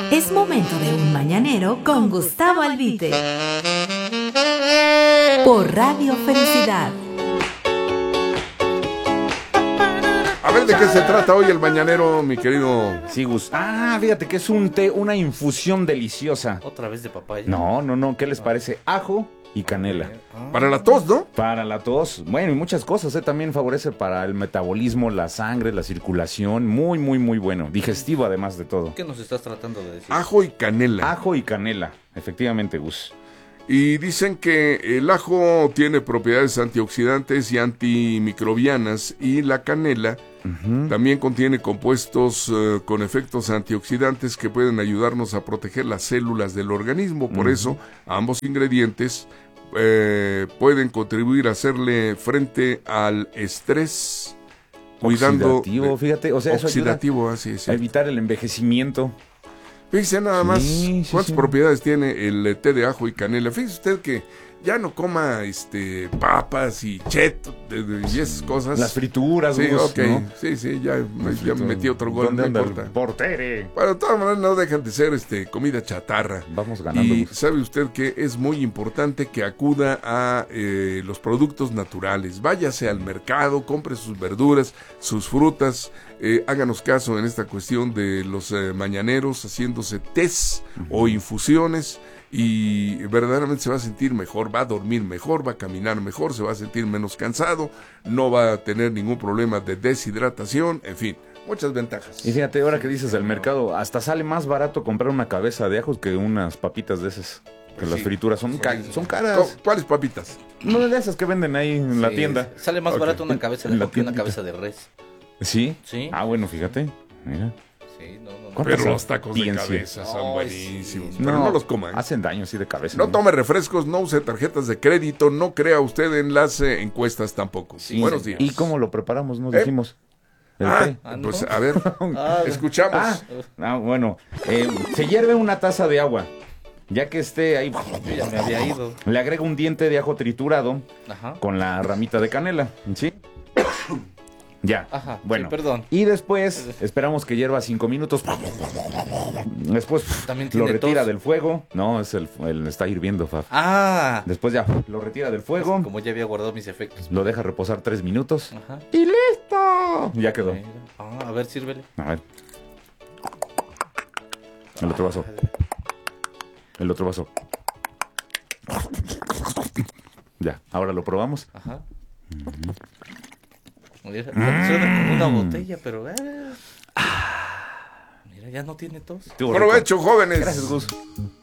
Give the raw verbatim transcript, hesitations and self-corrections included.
Es momento de un mañanero con Gustavo Albite. Por Radio Felicidad. A ver, ¿de qué se trata hoy el mañanero, mi querido? Sí, Gus. Ah, fíjate que es un té, una infusión deliciosa. ¿Otra vez de papaya? No, no, no. ¿Qué les parece? Ajo y canela. Para la tos, ¿no? Para la tos. Bueno, y muchas cosas, ¿eh? También favorece para el metabolismo, la sangre, la circulación. Muy, muy, muy bueno. Digestivo, además de todo. ¿Qué nos estás tratando de decir? Ajo y canela. Ajo y canela. Efectivamente, Gus. Y dicen que el ajo tiene propiedades antioxidantes y antimicrobianas, y la canela uh-huh. también contiene compuestos uh, con efectos antioxidantes que pueden ayudarnos a proteger las células del organismo. Por uh-huh. eso, ambos ingredientes eh, pueden contribuir a hacerle frente al estrés, cuidando... Oxidativo, fíjate, o sea, eso oxidativo, ayuda así, sí. a evitar el envejecimiento. Fíjese nada más sí, sí, cuántas sí. propiedades tiene el té de ajo y canela. Fíjese usted que ya no coma este papas y cheto de, de, y esas cosas. Las frituras, sí, Gus, ok, ¿no? sí, sí, ya, me, ya me metí otro gol, ¿Dónde no anda importa. el portere? Bueno, de todas maneras no dejan de ser este comida chatarra. Vamos ganando. Y Gus. sabe usted que es muy importante que acuda a eh, los productos naturales. Váyase al mercado, compre sus verduras, sus frutas. Eh, háganos caso en esta cuestión de los eh, mañaneros haciéndose tés uh-huh. o infusiones, y verdaderamente se va a sentir mejor, va a dormir mejor, va a caminar mejor, se va a sentir menos cansado, no va a tener ningún problema de deshidratación, en fin, muchas ventajas. Y fíjate, ahora que dices del mercado, hasta sale más barato comprar una cabeza de ajos que unas papitas de esas. Que pues las sí. frituras son, ca- son caras. ¿Cuáles papitas? No, de esas que venden ahí en sí, la tienda. Sale más okay. barato una cabeza de ajo que una cabeza de res. ¿Sí? Sí. Ah, bueno, fíjate. Mira. Sí, no, no, no. Pero los tacos de cabeza son oh, buenísimos. Sí. Pero no, no los coman. Hacen daño, sí, de cabeza. No, no tome refrescos, no use tarjetas de crédito, no crea usted en las eh, encuestas tampoco. Sí, Buenos días. ¿Y cómo lo preparamos? Nos ¿Eh? dijimos. Ah, pues a ver, ah, escuchamos. Ah, ah bueno. Eh, se hierve una taza de agua. Ya que esté ahí, yo ya me había ido. Le agrega un diente de ajo triturado Ajá. con la ramita de canela, ¿sí? Ya, Ajá, bueno, sí, perdón. Y después esperamos que hierva cinco minutos. Después lo retira tos? del fuego. No, es el, el está hirviendo, Faf. Ah. Después ya lo retira del fuego. Como ya había guardado mis efectos. Lo deja reposar tres minutos. Ajá. ¡Y listo! Ya quedó. Ah, a ver, sírvele. A ver. El otro vaso. El otro vaso. Ya, ahora lo probamos. Ajá. Mm. Mira, suena como una botella, pero... Eh. Mira, ya no tiene tos. Provecho, jóvenes. Gracias, Gus.